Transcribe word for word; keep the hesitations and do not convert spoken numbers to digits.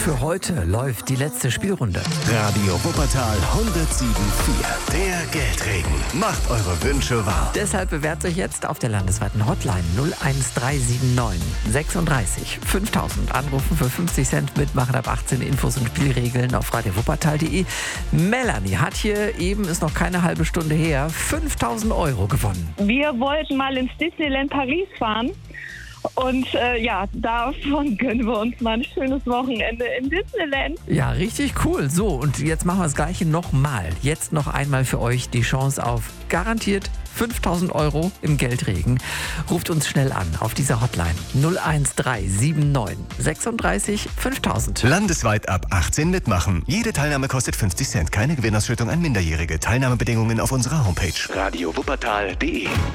für heute läuft die letzte Spielrunde. Radio Wuppertal hundertsieben Komma vier. Der Geldregen. Macht eure Wünsche wahr. Deshalb bewerbt euch jetzt auf der landesweiten Hotline null eins drei sieben neun sechsunddreißig fünftausend. Anrufen für fünfzig Cent, mitmachen ab achtzehn. Infos und Spielregeln auf radio wuppertal punkt de. Melanie hat hier eben, ist noch keine halbe Stunde her, fünftausend Euro gewonnen. Wir wollten mal ins Disneyland Paris fahren. Und äh, ja, davon gönnen wir uns mal ein schönes Wochenende in Disneyland. Ja, richtig cool. So, und jetzt machen wir das Gleiche nochmal. Jetzt noch einmal für euch die Chance auf garantiert fünftausend Euro im Geldregen. Ruft uns schnell an auf dieser Hotline null eins drei sieben neun sechsunddreißig fünftausend. Landesweit ab achtzehn mitmachen. Jede Teilnahme kostet fünfzig Cent. Keine Gewinnausschüttung an Minderjährige. Teilnahmebedingungen auf unserer Homepage. radio wuppertal punkt de